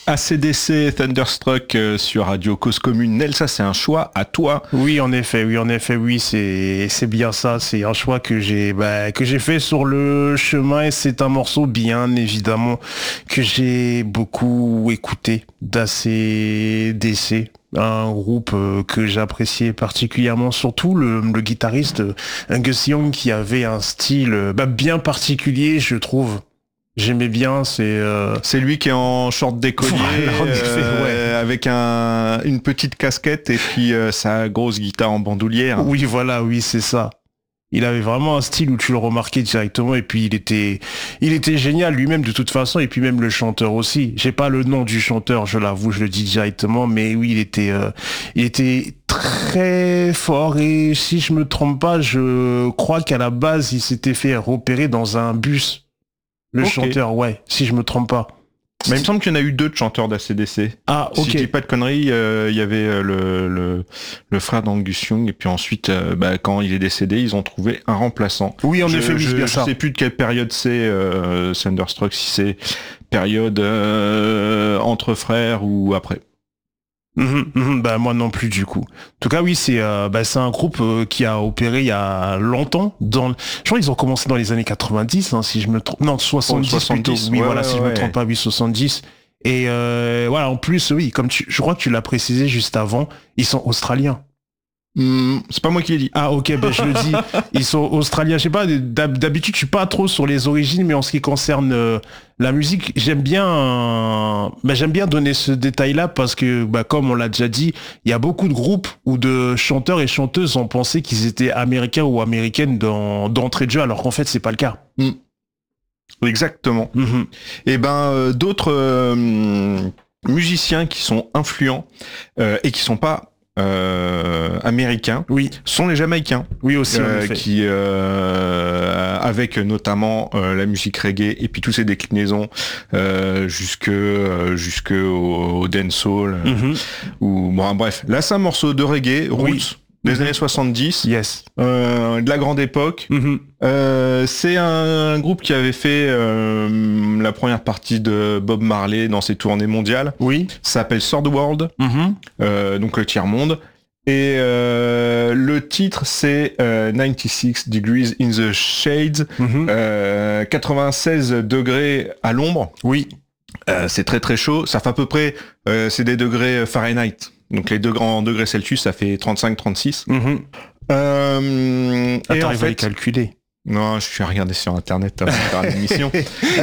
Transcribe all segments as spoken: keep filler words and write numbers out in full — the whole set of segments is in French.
A C D C Thunderstruck euh, sur Radio Cause Commune. Nel, ça c'est un choix à toi. Oui, en effet, oui, en effet, oui, c'est c'est bien ça. C'est un choix que j'ai bah, que j'ai fait sur le chemin et c'est un morceau bien évidemment que j'ai beaucoup écouté d'A C D C. Un groupe euh, que j'appréciais particulièrement, surtout le, le guitariste euh, Angus Young qui avait un style euh, bah, bien particulier, je trouve. J'aimais bien, c'est... Euh... C'est lui qui est en short décolleté, voilà, en effet, euh, ouais. avec un, une petite casquette et puis euh, sa grosse guitare en bandoulière. Oui, voilà, oui, c'est ça. Il avait vraiment un style où tu le remarquais directement et puis il était, il était génial lui-même de toute façon et puis même le chanteur aussi. J'ai pas le nom du chanteur, je l'avoue, je le dis directement, mais oui, il était, euh, il était très fort et si je me trompe pas, je crois qu'à la base il s'était fait repérer dans un bus. Le Okay. chanteur, ouais, si je me trompe pas. Mais il me semble qu'il y en a eu deux de chanteurs d'A C D C. Ah, ok. Si je dis pas de conneries, euh, il y avait euh, le, le, le frère d'Angus Young et puis ensuite, euh, bah, quand il est décédé, ils ont trouvé un remplaçant. Oui, en je, effet, oui, je, c'est bien je ça. sais plus de quelle période c'est euh, Thunderstruck, si c'est période euh, entre frères ou après. Mmh, mmh, bah moi non plus du coup. En tout cas oui c'est euh, bah, c'est un groupe euh, qui a opéré il y a longtemps. Dans, je crois qu'ils ont commencé dans les années quatre-vingt-dix hein, si je me trompe. Non soixante-dix, oh, soixante-dix plutôt. Oui ouais, voilà ouais, si je ouais. me trompe pas oui soixante-dix. Et euh, voilà en plus oui comme tu, je crois que tu l'as précisé juste avant, ils sont australiens. Mmh, c'est pas moi qui l'ai dit. Ah ok, ben je le dis. Ils sont australiens. Je sais pas, d'habitude je suis pas trop sur les origines, mais en ce qui concerne euh, la musique, j'aime bien, euh, ben, j'aime bien donner ce détail-là parce que, bah, comme on l'a déjà dit, il y a beaucoup de groupes ou de chanteurs et chanteuses ont pensé qu'ils étaient américains ou américaines dans, d'entrée de jeu, alors qu'en fait c'est pas le cas. Mmh. Exactement. Mmh. Et ben euh, d'autres euh, musiciens qui sont influents euh, et qui sont pas Euh, américains, oui, sont les Jamaïcains, oui aussi, euh, qui euh, avec notamment euh, la musique reggae et puis tous ces déclinaisons euh, jusque euh, jusque au, au dancehall mm-hmm. ou bon bref, là c'est un morceau de reggae roots oui. des mm-hmm. années soixante-dix, yes, euh, de la grande époque. Mm-hmm. Euh, c'est un, un groupe qui avait fait euh, la première partie de Bob Marley dans ses tournées mondiales. Oui. Ça s'appelle Third World, mm-hmm. euh, donc le tiers monde. Et euh, le titre c'est euh, ninety-six degrees in the shade, mm-hmm. euh, quatre-vingt-seize degrés à l'ombre. Oui. Euh, c'est très très chaud. Ça fait à peu près, euh, c'est des degrés Fahrenheit. Donc les degrés en degrés Celsius, ça fait trente-cinq trente-six. Mm-hmm. Euh, ah, et en fait, à les calculer. Non, je suis à regarder sur internet avant de faire l'émission.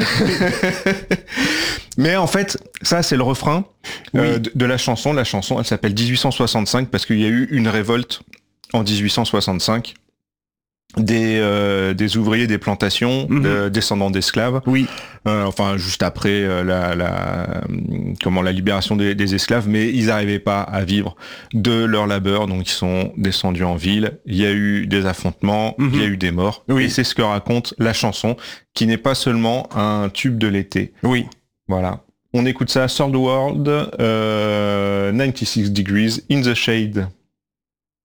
Mais en fait, ça c'est le refrain oui. euh, de, de la chanson. La chanson, elle s'appelle dix-huit cent soixante-cinq parce qu'il y a eu une révolte en dix-huit cent soixante-cinq des euh, des ouvriers des plantations, mm-hmm. de, descendants d'esclaves. Oui. Euh, enfin, juste après euh, la, la comment la libération des, des esclaves, mais ils n'arrivaient pas à vivre de leur labeur, donc ils sont descendus en ville. Il y a eu des affrontements, mm-hmm. il y a eu des morts. Oui. Et c'est ce que raconte la chanson, qui n'est pas seulement un tube de l'été. Oui. Voilà. On écoute ça, Third World, euh, ninety-six degrees in the shade.